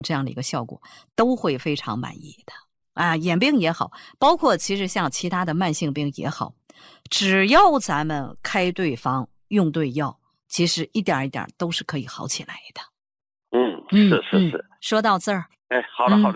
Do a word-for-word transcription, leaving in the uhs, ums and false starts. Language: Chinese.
这样的一个效果，都会非常满意的啊。眼病也好，包括其实像其他的慢性病也好，只要咱们开对方用对药，其实一点一点都是可以好起来的。 嗯，是是是。 嗯嗯、说到这儿， 哎，好的好的。